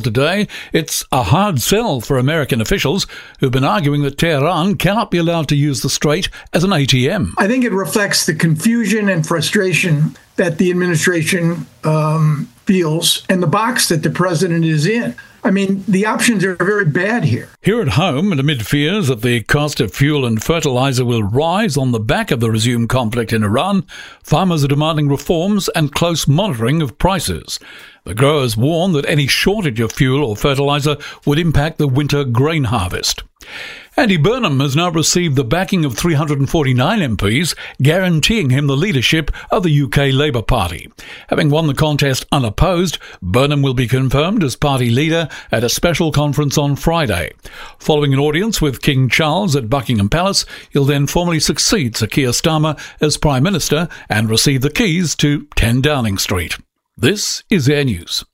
today. It's a hard sell for American officials who've been arguing that Tehran cannot be allowed to use the strait as an ATM. I think it reflects the confusion and frustration that the administration feels and the box that the president is in. I mean, the options are very bad here. Here at home, and amid fears that the cost of fuel and fertiliser will rise on the back of the resumed conflict in Iran, farmers are demanding reforms and close monitoring of prices. The growers warn that any shortage of fuel or fertiliser would impact the winter grain harvest. Andy Burnham has now received the backing of 349 MPs, guaranteeing him the leadership of the UK Labour Party. Having won the contest unopposed, Burnham will be confirmed as party leader at a special conference on Friday. Following an audience with King Charles at Buckingham Palace, he'll then formally succeed Sir Keir Starmer as Prime Minister and receive the keys to 10 Downing Street. This is Air News.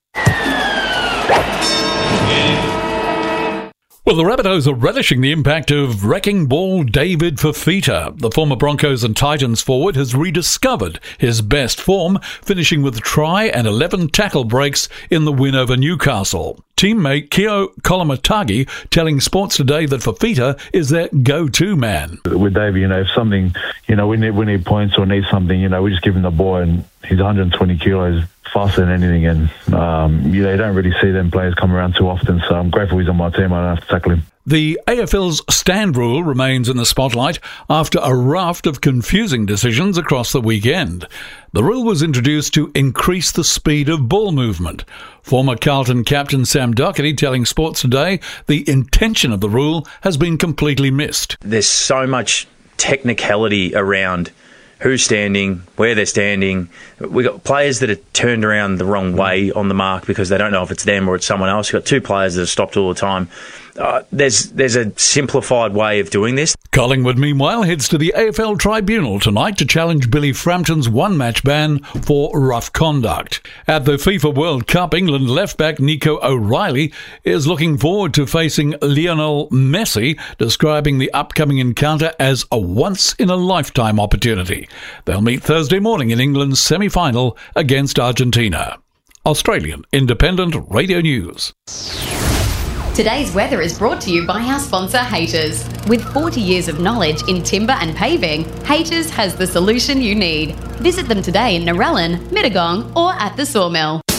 Well, the Rabbitohs are relishing the impact of wrecking ball David Fifita. The former Broncos and Titans forward has rediscovered his best form, finishing with a try and 11 tackle breaks in the win over Newcastle. Teammate Keo Kolomatagi telling Sports Today that Fifita is their go-to man. With Davey, if something, we need points or need something, we just give him the ball, and he's 120 kilos, faster than anything, and you don't really see them players come around too often, so I'm grateful he's on my team. I don't have to tackle him. The AFL's stand rule remains in the spotlight after a raft of confusing decisions across the weekend. The rule was introduced to increase the speed of ball movement. Former Carlton captain Sam Docherty telling Sports Today the intention of the rule has been completely missed. There's so much technicality around who's standing, where they're standing. We've got players that are turned around the wrong way on the mark because they don't know if it's them or it's someone else. You've got two players that are stopped all the time. There's a simplified way of doing this. Collingwood, meanwhile, heads to the AFL Tribunal tonight to challenge Billy Frampton's one-match ban for rough conduct. At the FIFA World Cup, England left-back Nico O'Reilly is looking forward to facing Lionel Messi, describing the upcoming encounter as a once-in-a-lifetime opportunity. They'll meet Thursday morning in England's semi-final against Argentina. Australian Independent Radio News. Today's weather is brought to you by our sponsor, Haters. With 40 years of knowledge in timber and paving, Haters has the solution you need. Visit them today in Narellan, Mittagong or at the Sawmill.